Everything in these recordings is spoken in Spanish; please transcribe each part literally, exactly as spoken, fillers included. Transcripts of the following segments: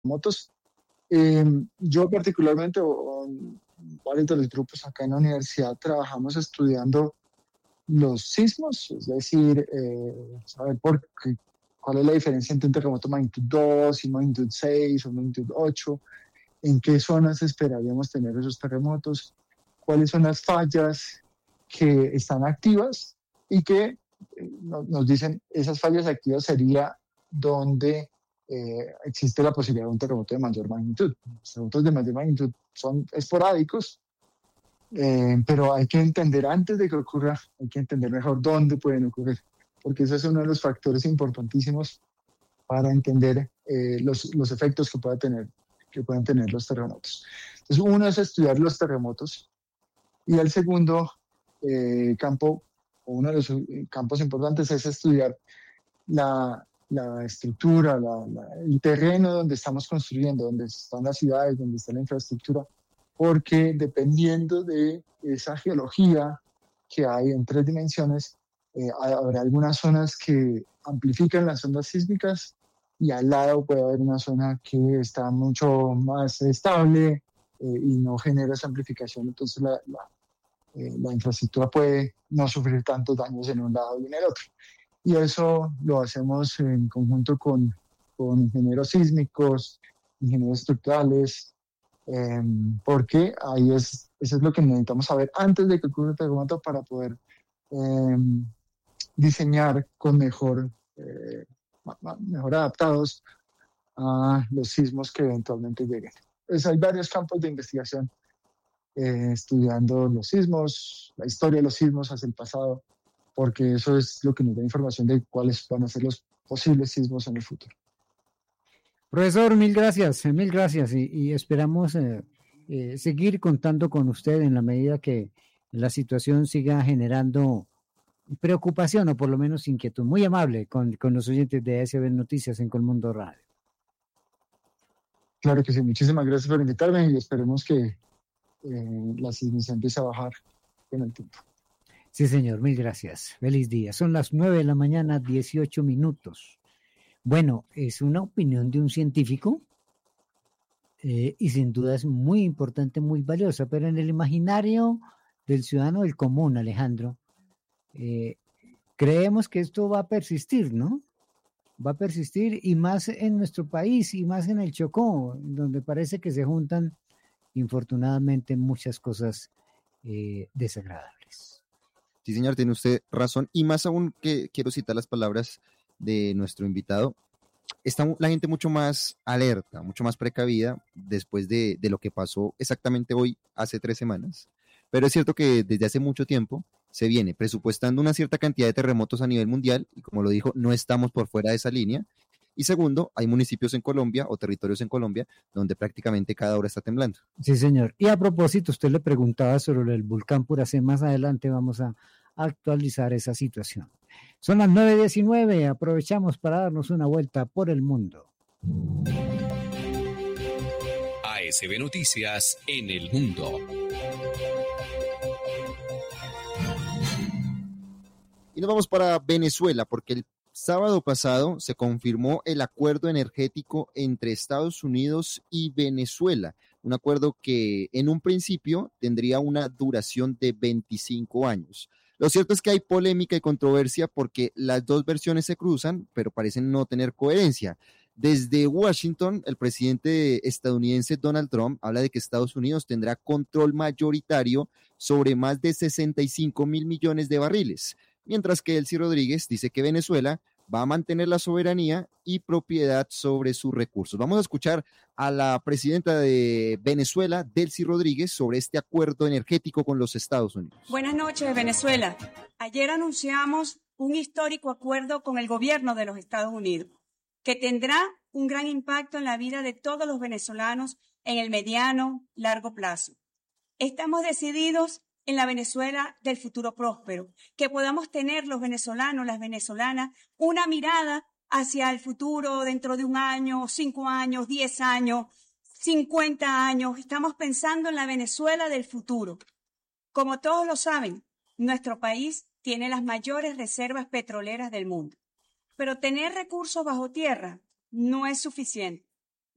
terremotos. Eh, yo particularmente, o, o varios de los grupos acá en la universidad, trabajamos estudiando los sismos, es decir, eh, saber por qué, cuál es la diferencia entre un terremoto magnitud dos y magnitud seis o magnitud ocho, en qué zonas esperaríamos tener esos terremotos, cuáles son las fallas que están activas y que eh, nos, nos dicen esas fallas activas sería donde eh, existe la posibilidad de un terremoto de mayor magnitud. Los terremotos de mayor magnitud son esporádicos, eh, pero hay que entender antes de que ocurra, hay que entender mejor dónde pueden ocurrir, porque ese es uno de los factores importantísimos para entender eh, los, los efectos que, pueda tener, que pueden tener los terremotos. Entonces, uno es estudiar los terremotos y el segundo eh, campo, o uno de los campos importantes, es estudiar la, la estructura, la, la, el terreno donde estamos construyendo, donde están las ciudades, donde está la infraestructura, porque dependiendo de esa geología que hay en tres dimensiones, eh, habrá algunas zonas que amplifican las ondas sísmicas y al lado puede haber una zona que está mucho más estable eh, y no genera esa amplificación, entonces la, la, eh, la infraestructura puede no sufrir tantos daños en un lado y en el otro. Y eso lo hacemos en conjunto con, con ingenieros sísmicos, ingenieros estructurales, eh, porque ahí es, eso es lo que necesitamos saber antes de que ocurra el terremoto para poder eh, diseñar con mejor, eh, mejor adaptados a los sismos que eventualmente lleguen. Pues hay varios campos de investigación eh, estudiando los sismos, la historia de los sismos hacia el pasado, porque eso es lo que nos da información de cuáles van a ser los posibles sismos en el futuro. Profesor, mil gracias, mil gracias y, y esperamos eh, eh, seguir contando con usted en la medida que la situación siga generando preocupación o por lo menos inquietud. Muy amable con, con los oyentes de A S B Noticias en Colmundo Radio. Claro que sí, muchísimas gracias por invitarme y esperemos que eh, la sismicidad empiece a bajar con el tiempo. Sí, señor, mil gracias. Feliz día. Son las nueve de la mañana, dieciocho minutos. Bueno, es una opinión de un científico eh, y sin duda es muy importante, muy valiosa, pero en el imaginario del ciudadano del común, Alejandro, eh, creemos que esto va a persistir, ¿no? Va a persistir y más en nuestro país y más en el Chocó, donde parece que se juntan infortunadamente muchas cosas eh, desagradables. Sí, señor, tiene usted razón. Y más aún que quiero citar las palabras de nuestro invitado, está la gente mucho más alerta, mucho más precavida después de, de lo que pasó exactamente hoy, hace tres semanas. Pero es cierto que desde hace mucho tiempo se viene presupuestando una cierta cantidad de terremotos a nivel mundial y como lo dijo, no estamos por fuera de esa línea. Y segundo, hay municipios en Colombia o territorios en Colombia donde prácticamente cada hora está temblando. Sí, señor. Y a propósito, usted le preguntaba sobre el volcán Puracé. Más adelante vamos a actualizar esa situación. Son las nueve diecinueve. Aprovechamos para darnos una vuelta por el mundo. A S B Noticias en el mundo. Y nos vamos para Venezuela porque el sábado pasado se confirmó el acuerdo energético entre Estados Unidos y Venezuela, un acuerdo que en un principio tendría una duración de veinticinco años. Lo cierto es que hay polémica y controversia porque las dos versiones se cruzan, pero parecen no tener coherencia. Desde Washington, el presidente estadounidense Donald Trump habla de que Estados Unidos tendrá control mayoritario sobre más de sesenta y cinco mil millones de barriles. Mientras que Delcy Rodríguez dice que Venezuela va a mantener la soberanía y propiedad sobre sus recursos. Vamos a escuchar a la presidenta de Venezuela, Delcy Rodríguez, sobre este acuerdo energético con los Estados Unidos. Buenas noches, Venezuela. Ayer anunciamos un histórico acuerdo con el gobierno de los Estados Unidos, que tendrá un gran impacto en la vida de todos los venezolanos en el mediano, largo plazo. Estamos decididos en la Venezuela del futuro próspero, que podamos tener los venezolanos, las venezolanas, una mirada hacia el futuro dentro de un año, cinco años, diez años, cincuenta años. Estamos pensando en la Venezuela del futuro. Como todos lo saben, nuestro país tiene las mayores reservas petroleras del mundo, pero tener recursos bajo tierra no es suficiente.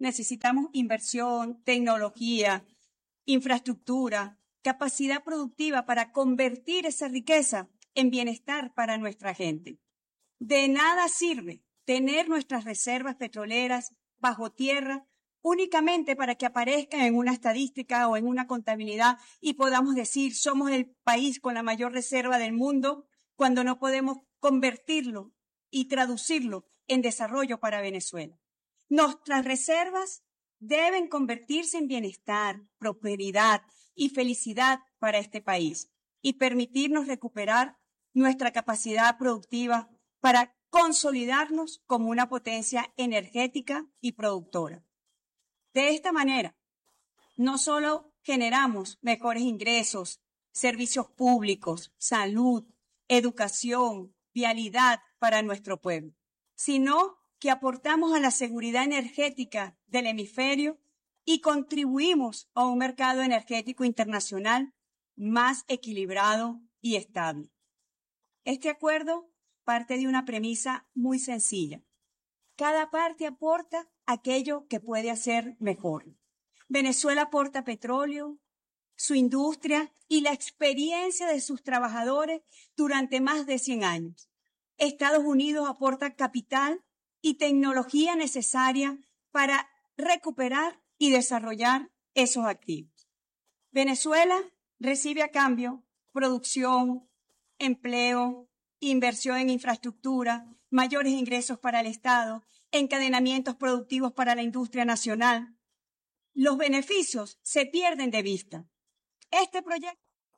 necesitamos inversión, tecnología, infraestructura, capacidad productiva para convertir esa riqueza en bienestar para nuestra gente. De nada sirve tener nuestras reservas petroleras bajo tierra únicamente para que aparezcan en una estadística o en una contabilidad y podamos decir somos el país con la mayor reserva del mundo cuando no podemos convertirlo y traducirlo en desarrollo para Venezuela. Nuestras reservas deben convertirse en bienestar, prosperidad y felicidad para este país y permitirnos recuperar nuestra capacidad productiva para consolidarnos como una potencia energética y productora. De esta manera, no solo generamos mejores ingresos, servicios públicos, salud, educación, vialidad para nuestro pueblo, sino que aportamos a la seguridad energética del hemisferio y contribuimos a un mercado energético internacional más equilibrado y estable. Este acuerdo parte de una premisa muy sencilla. Cada parte aporta aquello que puede hacer mejor. Venezuela aporta petróleo, su industria y la experiencia de sus trabajadores durante más de cien años. Estados Unidos aporta capital y tecnología necesaria para recuperar y desarrollar esos activos. Venezuela recibe a cambio producción, empleo, inversión en infraestructura, mayores ingresos para el Estado, encadenamientos productivos para la industria nacional. Los beneficios se pierden de vista. Este proyecto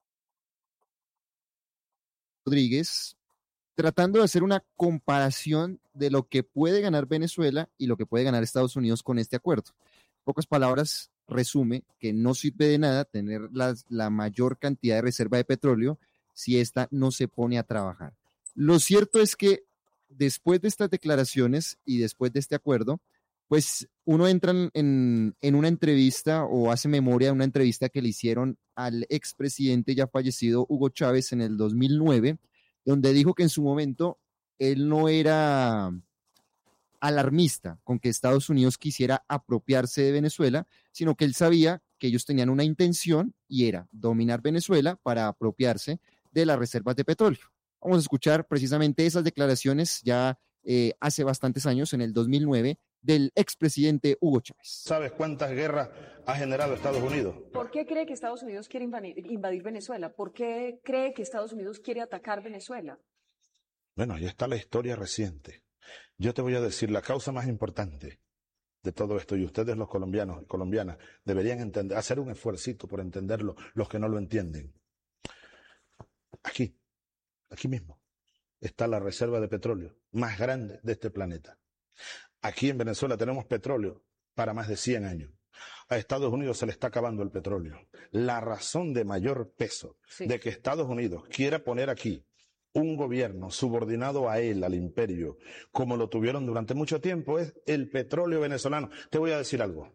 Rodríguez, tratando de hacer una comparación de lo que puede ganar Venezuela y lo que puede ganar Estados Unidos con este acuerdo. En pocas palabras, resume que no sirve de nada tener las, la mayor cantidad de reserva de petróleo si ésta no se pone a trabajar. Lo cierto es que después de estas declaraciones y después de este acuerdo, pues uno entra en, en una entrevista o hace memoria de una entrevista que le hicieron al expresidente ya fallecido Hugo Chávez en el dos mil nueve, donde dijo que en su momento él no era alarmista con que Estados Unidos quisiera apropiarse de Venezuela, sino que él sabía que ellos tenían una intención y era dominar Venezuela para apropiarse de las reservas de petróleo. Vamos a escuchar precisamente esas declaraciones ya eh, hace bastantes años, en el dos mil nueve, del expresidente Hugo Chávez. ¿Sabes cuántas guerras ha generado Estados Unidos? ¿Por qué cree que Estados Unidos quiere invadir Venezuela? ¿Por qué cree que Estados Unidos quiere atacar Venezuela? Bueno, ahí está la historia reciente. Yo te voy a decir la causa más importante de todo esto, y ustedes los colombianos y colombianas deberían entender, hacer un esfuercito por entenderlo, los que no lo entienden. Aquí, aquí mismo, está la reserva de petróleo más grande de este planeta. Aquí en Venezuela tenemos petróleo para más de cien años. A Estados Unidos se le está acabando el petróleo. La razón de mayor peso sí. de que Estados Unidos quiera poner aquí un gobierno subordinado a él, al imperio, como lo tuvieron durante mucho tiempo, es el petróleo venezolano. Te voy a decir algo.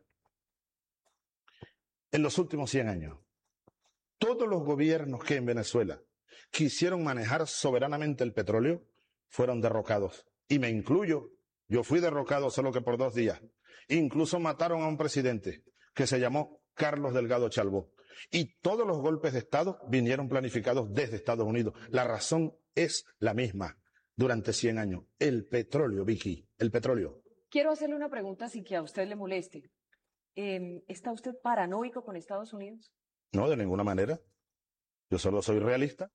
En los últimos cien años, todos los gobiernos que en Venezuela quisieron manejar soberanamente el petróleo fueron derrocados. Y me incluyo. Yo fui derrocado solo que por dos días. Incluso mataron a un presidente que se llamó Carlos Delgado Chalbó. Y todos los golpes de Estado vinieron planificados desde Estados Unidos. La razón es la misma. Durante cien años, el petróleo, Vicky, el petróleo. Quiero hacerle una pregunta sin que a usted le moleste. Eh, ¿Está usted paranoico con Estados Unidos? No, de ninguna manera. Yo solo soy realista.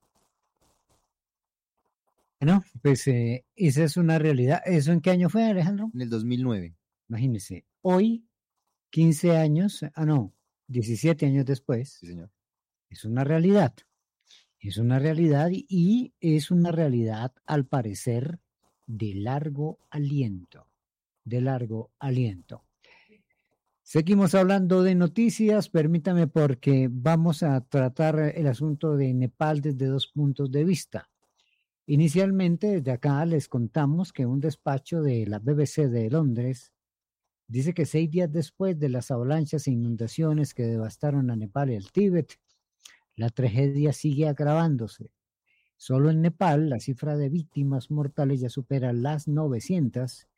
Bueno, pues eh, esa es una realidad. ¿Eso en qué año fue, Alejandro? En el dos mil nueve. Imagínese, hoy, quince años, ah no, diecisiete años después, Sí, señor. es una realidad. Es una realidad y es una realidad, al parecer, de largo aliento. De largo aliento. Seguimos hablando de noticias, permítame, porque vamos a tratar el asunto de Nepal desde dos puntos de vista. Inicialmente, desde acá les contamos que un despacho de la B B C de Londres dice que seis días después de las avalanchas e inundaciones que devastaron a Nepal y el Tíbet, la tragedia sigue agravándose. Solo en Nepal, la cifra de víctimas mortales ya supera las novecientas,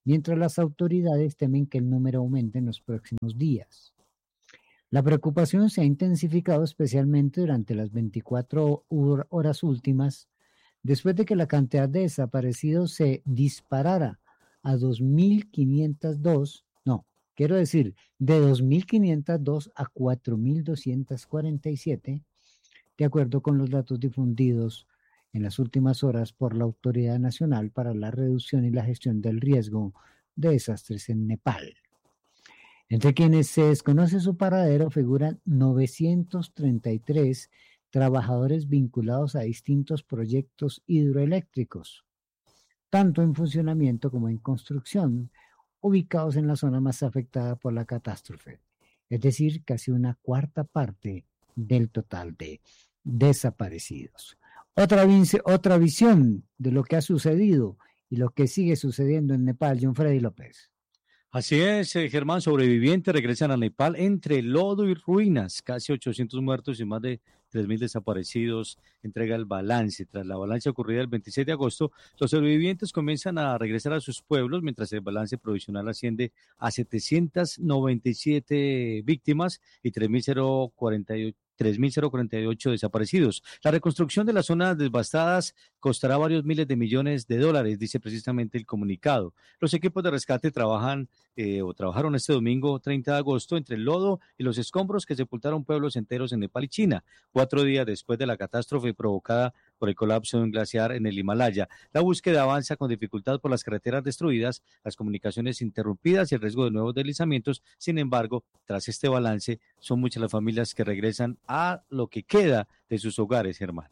mientras las autoridades temen que el número aumente en los próximos días. La preocupación se ha intensificado especialmente durante las veinticuatro horas últimas, después de que la cantidad de desaparecidos se disparara a dos mil quinientos dos, no, quiero decir, de dos mil quinientos dos a cuatro mil doscientos cuarenta y siete, de acuerdo con los datos difundidos en las últimas horas por la Autoridad Nacional para la Reducción y la Gestión del Riesgo de Desastres en Nepal. Entre quienes se desconoce su paradero figuran novecientos treinta y tres trabajadores vinculados a distintos proyectos hidroeléctricos, tanto en funcionamiento como en construcción, ubicados en la zona más afectada por la catástrofe, es decir, casi una cuarta parte del total de desaparecidos. Otra, otra visión de lo que ha sucedido y lo que sigue sucediendo en Nepal, John Freddy López. Así es, eh, Germán, sobrevivientes regresan a Nepal entre lodo y ruinas, casi ochocientos muertos y más de tres mil desaparecidos, entrega el balance. Tras la avalancha ocurrida el veintiséis de agosto, los sobrevivientes comienzan a regresar a sus pueblos, mientras el balance provisional asciende a setecientas noventa y siete víctimas y tres mil cuarenta y ocho tres mil cuarenta y ocho desaparecidos. La reconstrucción de las zonas devastadas costará varios miles de millones de dólares, dice precisamente el comunicado. Los equipos de rescate trabajan eh, o trabajaron este domingo treinta de agosto entre el lodo y los escombros que sepultaron pueblos enteros en Nepal y China, cuatro días después de la catástrofe provocada por el colapso de un glaciar en el Himalaya. La búsqueda avanza con dificultad por las carreteras destruidas, las comunicaciones interrumpidas y el riesgo de nuevos deslizamientos. Sin embargo, tras este balance, son muchas las familias que regresan a lo que queda de sus hogares, Germán.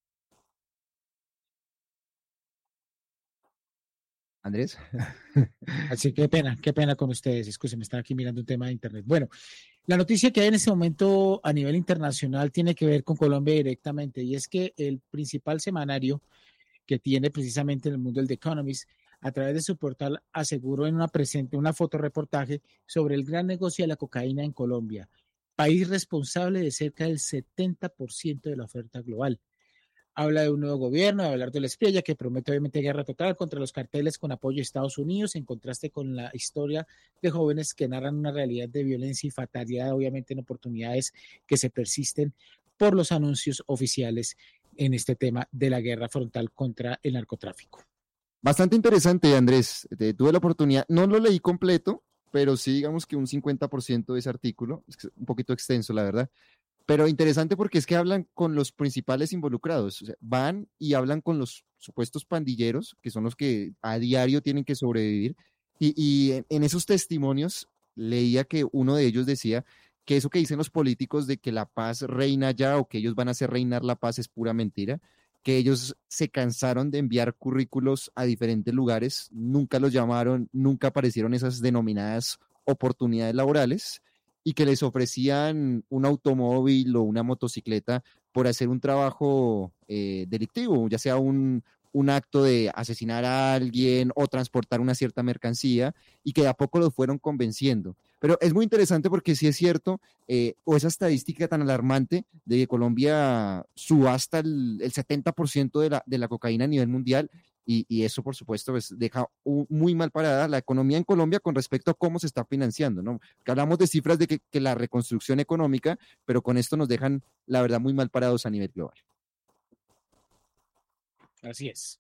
Andrés. Así que qué pena, qué pena con ustedes. Escúcheme, están aquí mirando un tema de internet. Bueno, la noticia que hay en este momento a nivel internacional tiene que ver con Colombia directamente, y es que el principal semanario que tiene precisamente en el mundo, el The Economist, a través de su portal aseguró en una presente una fotoreportaje sobre el gran negocio de la cocaína en Colombia, país responsable de cerca del setenta por ciento de la oferta global. Habla de un nuevo gobierno, de Abelardo Lesprilla, que promete obviamente guerra total contra los carteles con apoyo de Estados Unidos, en contraste con la historia de jóvenes que narran una realidad de violencia y fatalidad, obviamente en oportunidades que se persisten por los anuncios oficiales en este tema de la guerra frontal contra el narcotráfico. Bastante interesante, Andrés. Eh, tuve la oportunidad, no lo leí completo, pero sí digamos que un cincuenta por ciento de ese artículo, es un poquito extenso, la verdad. Pero interesante porque es que hablan con los principales involucrados, o sea, van y hablan con los supuestos pandilleros, que son los que a diario tienen que sobrevivir, y, y en, en esos testimonios leía que uno de ellos decía que eso que dicen los políticos de que la paz reina ya o que ellos van a hacer reinar la paz es pura mentira, que ellos se cansaron de enviar currículos a diferentes lugares, nunca los llamaron, nunca aparecieron esas denominadas oportunidades laborales, y que les ofrecían un automóvil o una motocicleta por hacer un trabajo eh, delictivo, ya sea un, un acto de asesinar a alguien o transportar una cierta mercancía, y que de a poco los fueron convenciendo. Pero es muy interesante porque sí es cierto, eh, o esa estadística tan alarmante de que Colombia subasta el, el setenta por ciento de la, de la cocaína a nivel mundial, y, y eso por supuesto pues, deja un, muy mal parada la economía en Colombia con respecto a cómo se está financiando, ¿no? Que hablamos de cifras de que, que la reconstrucción económica, pero con esto nos dejan la verdad muy mal parados a nivel global. Así es.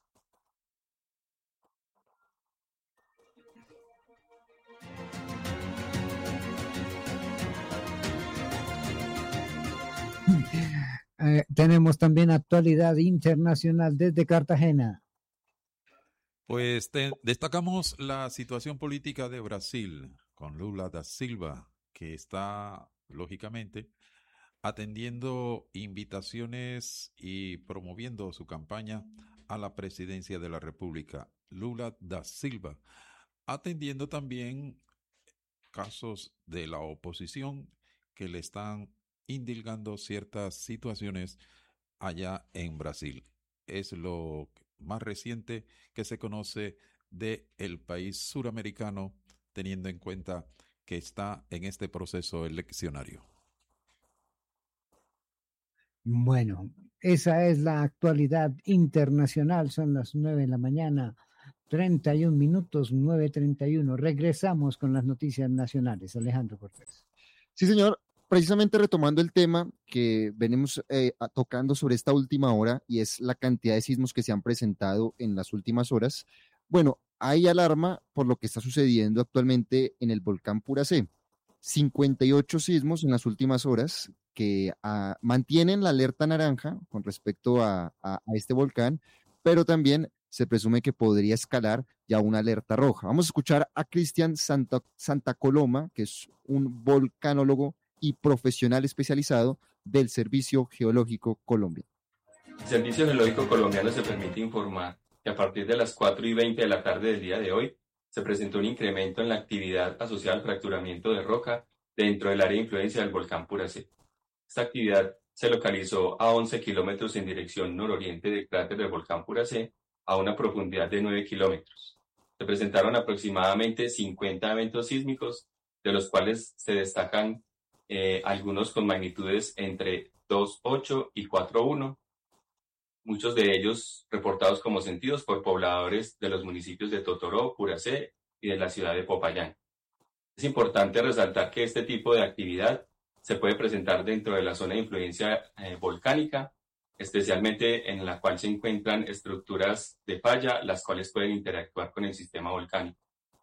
Eh, tenemos también actualidad internacional desde Cartagena. Pues te, destacamos la situación política de Brasil con Lula da Silva, que está, lógicamente, atendiendo invitaciones y promoviendo su campaña a la presidencia de la República. Lula da Silva, atendiendo también casos de la oposición que le están indilgando ciertas situaciones allá en Brasil. Es lo más reciente que se conoce de el país suramericano, teniendo en cuenta que está en este proceso eleccionario. Bueno, esa es la actualidad internacional. Son las nueve de la mañana, treinta y un minutos, nueve treinta y uno. Regresamos con las noticias nacionales. Alejandro Cortés. Sí, señor. Precisamente retomando el tema que venimos eh, tocando sobre esta última hora, y es la cantidad de sismos que se han presentado en las últimas horas. Bueno, hay alarma por lo que está sucediendo actualmente en el volcán Puracé. cincuenta y ocho sismos en las últimas horas que uh, mantienen la alerta naranja con respecto a, a, a este volcán, pero también se presume que podría escalar ya una alerta roja. Vamos a escuchar a Cristian Santa, Santa Coloma, que es un volcanólogo y profesional especializado del Servicio Geológico Colombiano. El Servicio Geológico Colombiano se permite informar que a partir de las cuatro y veinte de la tarde del día de hoy se presentó un incremento en la actividad asociada al fracturamiento de roca dentro del área de influencia del volcán Puracé. Esta actividad se localizó a once kilómetros en dirección nororiente del cráter del volcán Puracé, a una profundidad de nueve kilómetros. Se presentaron aproximadamente cincuenta eventos sísmicos, de los cuales se destacan eh, algunos con magnitudes entre dos punto ocho y cuatro punto uno, muchos de ellos reportados como sentidos por pobladores de los municipios de Totoró, Puracé y de la ciudad de Popayán. Es importante resaltar que este tipo de actividad se puede presentar dentro de la zona de influencia eh, volcánica, especialmente en la cual se encuentran estructuras de falla, las cuales pueden interactuar con el sistema volcánico.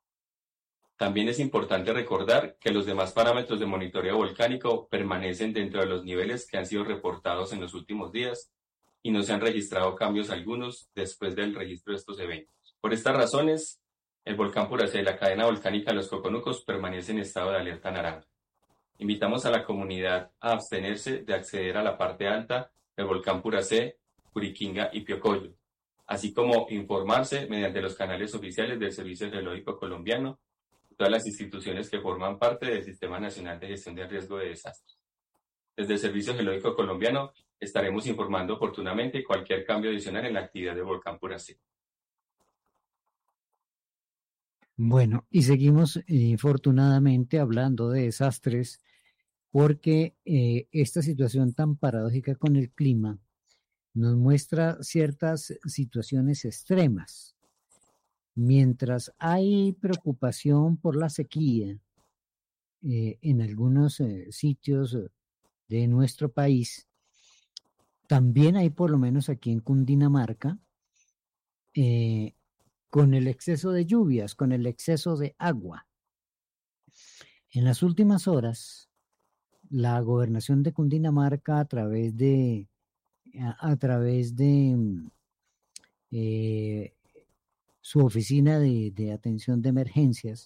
También es importante recordar que los demás parámetros de monitoreo volcánico permanecen dentro de los niveles que han sido reportados en los últimos días y no se han registrado cambios algunos después del registro de estos eventos. Por estas razones, el volcán Puracé y la cadena volcánica de los Coconucos permanece en estado de alerta naranja. Invitamos a la comunidad a abstenerse de acceder a la parte alta del volcán Puracé, Curiquinga y Piocoyo, así como informarse mediante los canales oficiales del Servicio Geológico Colombiano y todas las instituciones que forman parte del Sistema Nacional de Gestión de Riesgo de Desastres. Desde el Servicio Geológico Colombiano estaremos informando oportunamente cualquier cambio adicional en la actividad del volcán Puracé. Bueno, y seguimos eh, afortunadamente hablando de desastres, porque eh, esta situación tan paradójica con el clima nos muestra ciertas situaciones extremas. Mientras hay preocupación por la sequía eh, en algunos eh, sitios de nuestro país, también hay, por lo menos aquí en Cundinamarca, eh, con el exceso de lluvias, con el exceso de agua. En las últimas horas, la gobernación de Cundinamarca, a través de, a, a través de eh, su oficina de, de atención de emergencias,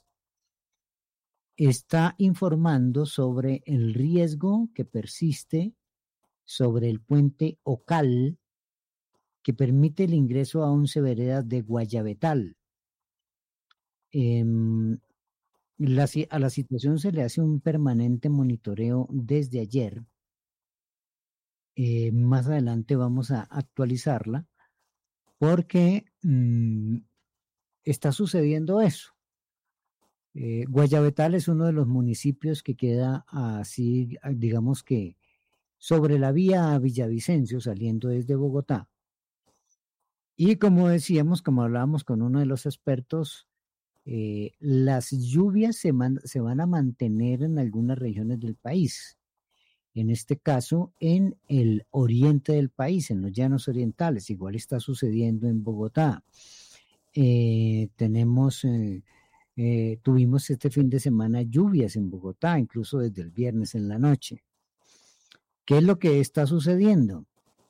está informando sobre el riesgo que persiste sobre el puente Ocal, que permite el ingreso a once veredas de Guayabetal. Eh, la, a la situación se le hace un permanente monitoreo desde ayer. Eh, más adelante vamos a actualizarla porque mmm, está sucediendo eso. Eh, Guayabetal es uno de los municipios que queda así, digamos que sobre la vía a Villavicencio, saliendo desde Bogotá. Y como decíamos, como hablábamos con uno de los expertos, eh, las lluvias se, man, se van a mantener en algunas regiones del país. En este caso, en el oriente del país, en los llanos orientales. Igual está sucediendo en Bogotá. Eh, tenemos, eh, eh, tuvimos este fin de semana lluvias en Bogotá, incluso desde el viernes en la noche. ¿Qué es lo que está sucediendo?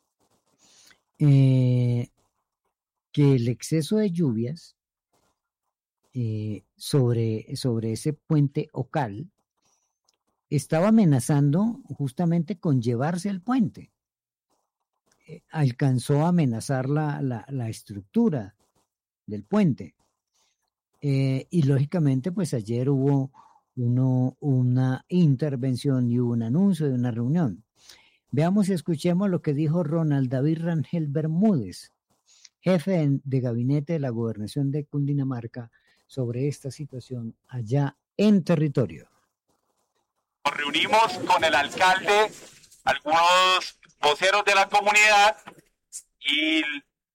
Eh, que el exceso de lluvias eh, sobre, sobre ese puente Ocal estaba amenazando justamente con llevarse el puente. Eh, alcanzó a amenazar la, la, la estructura del puente. Eh, y lógicamente, pues ayer hubo uno, una intervención y hubo un anuncio de una reunión. Veamos y escuchemos lo que dijo Ronald David Rangel Bermúdez, jefe de gabinete de la gobernación de Cundinamarca, sobre esta situación allá en territorio. Nos reunimos con el alcalde, algunos voceros de la comunidad y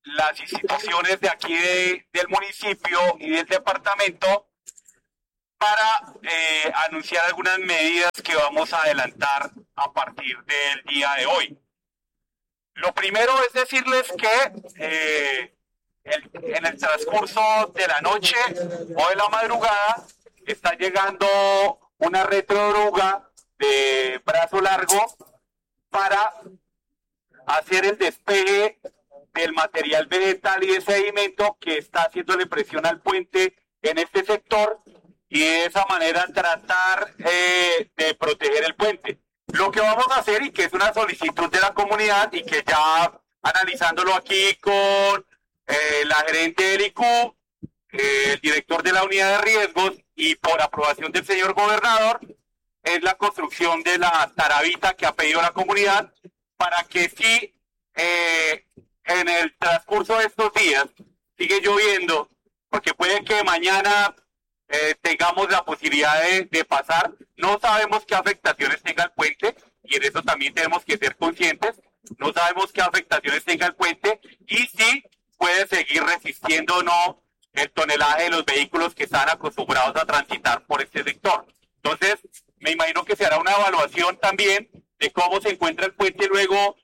las instituciones de aquí de, del municipio y del departamento para eh, anunciar algunas medidas que vamos a adelantar a partir del día de hoy. Lo primero es decirles que eh, el, en el transcurso de la noche o de la madrugada está llegando una retrodruga de brazo largo para hacer el despegue del material vegetal y de sedimento que está haciéndole presión al puente en este sector y de esa manera tratar eh, de proteger el puente. Lo que vamos a hacer, y que es una solicitud de la comunidad y que ya analizándolo aquí con eh, la gerente del I Q, eh, el director de la unidad de riesgos y por aprobación del señor gobernador, es la construcción de la tarabita que ha pedido la comunidad para que si eh, en el transcurso de estos días sigue lloviendo, porque puede que mañana eh, tengamos la posibilidad de, de pasar, no sabemos qué afectaciones tenga el puente y en eso también tenemos que ser conscientes, no sabemos qué afectaciones tenga el puente y si puede seguir resistiendo o no el tonelaje de los vehículos que están acostumbrados a transitar por este sector. Entonces, me imagino que se hará una evaluación también de cómo se encuentra el puente luego